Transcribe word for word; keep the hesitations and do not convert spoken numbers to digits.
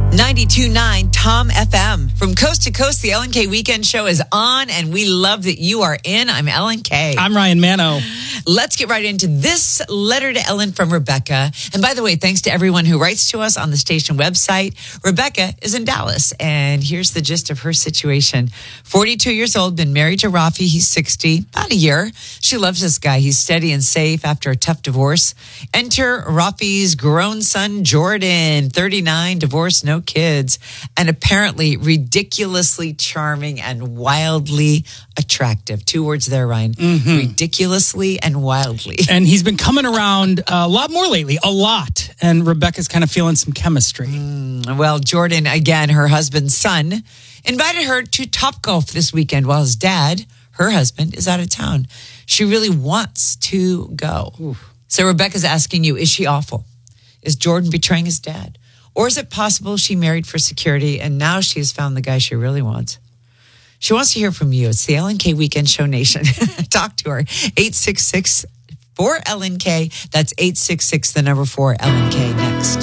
ninety-two point nine Tom F M. From coast to coast, the Ellen K Weekend Show is on, and we love that you are in. I'm Ellen K. I'm Ryan Mano. Let's get right into this letter to Ellen from Rebecca. And by the way, thanks to everyone who writes to us on the station website. Rebecca is in Dallas, and here's the gist of her situation. forty-two years old, been married to Rafi. He's sixty, about a year. She loves this guy. He's steady and safe after a tough divorce. Enter Rafi's grown son, Jordan, thirty-nine, divorced, no kids, and apparently ridiculously charming and wildly attractive. Two words there, Ryan. Mm-hmm. Ridiculously and wildly. And he's been coming around a lot more lately, a lot. And Rebecca's kind of feeling some chemistry. Mm, well, Jordan, again, her husband's son, invited her to Topgolf this weekend while his dad, her husband, is out of town. She really wants to go. Oof. So Rebecca's asking you, is she awful? Is Jordan betraying his dad? Or is it possible she married for security and now she has found the guy she really wants? She wants to hear from you. It's the Ellen K Weekend Show Nation. Talk to her. eight six six, four L N K. That's eight six six, the number four, L N K. Next.